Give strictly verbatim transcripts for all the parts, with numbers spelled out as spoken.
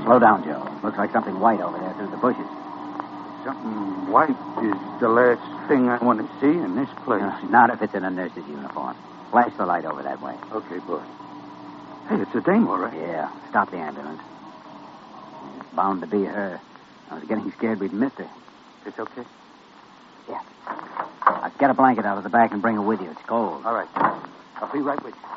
Slow down, Joe. Looks like something white over there through the bushes. Something white is the last thing I want to see in this place. No, not if it's in a nurse's uniform. Flash the light over that way. Okay, boy. Hey, it's a dame, all right. Yeah. Stop the ambulance. It's bound to be her. I was getting scared we'd missed her. It's okay? Yeah. Now, get a blanket out of the back and bring her with you. It's cold. All right. I'll be right with you.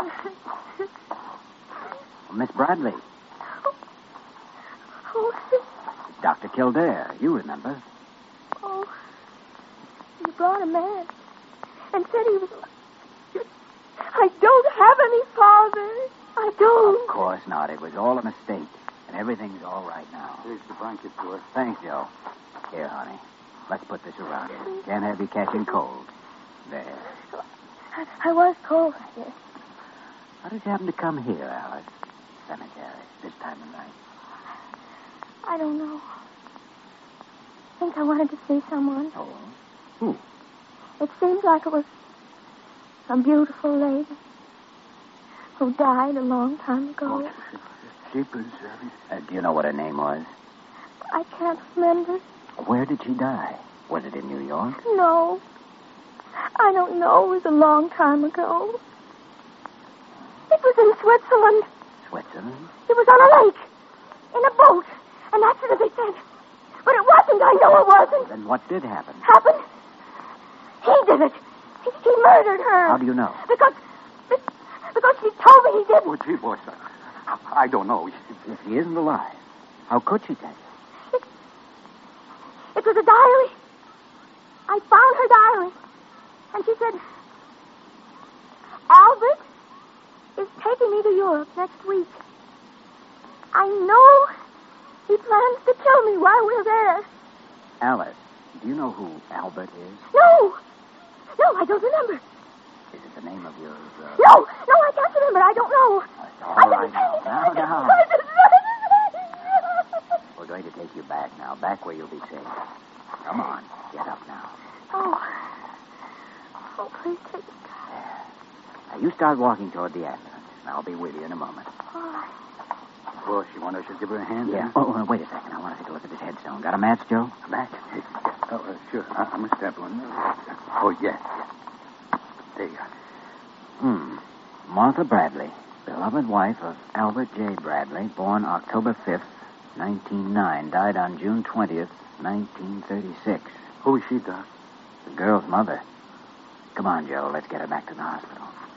Well, Miss Bradley. Who is it? Doctor Kildare. You remember. Oh, you brought a man and said he was... I don't have any father. I don't. Of course not. It was all a mistake. And everything's all right now. Here's the blanket, boy. Thanks, Joe. Here, honey. Let's put this around you. Can't have you catching cold. There. I, I was cold, I guess. How did you happen to come here, Alice? Cemetery, this time of night. I don't know. I think I wanted to see someone. Oh? Who? It seems like it was a beautiful lady who died a long time ago. Oh, jeepers, Uh, do you know what her name was? I can't remember. Where did she die? Was it in New York? No. I don't know. It was a long time ago. It was in Switzerland. Switzerland? It was on a lake. In a boat. An accident, they said. But it wasn't. I know it wasn't. Then what did happen? Happened? He did it. He, he murdered her. How do you know? Because... Because she told me he did. Oh, gee, boy, son. I don't know. If she isn't alive, how could she tell you? It, it was a diary. I found her diary. And she said, Albert is taking me to Europe next week. I know he plans to kill me while we're there. Alice, do you know who Albert is? No. No, I don't remember. Is it the name of your... Uh... No, no, I can't remember. I don't know. That's all right now. Now, now. I didn't We're going to take you back now, back where you'll be safe. Come on, get up now. Oh. Oh, please take me back. There. Now, you start walking toward the ambulance, and I'll be with you in a moment. All right. Of course, you want us to give her a hand? Yeah. Then? Oh, uh, wait a second. I want to take a look at this headstone. Got a match, Joe? A match? Oh, uh, sure. I, I must have one. Oh, yeah, yeah. There you are. Hmm. Martha Bradley, beloved wife of Albert J. Bradley, born October fifth, nineteen oh nine, died on June twentieth, nineteen thirty-six. Who is she, Doc? The girl's mother. Come on, Joe. Let's get her back to the hospital.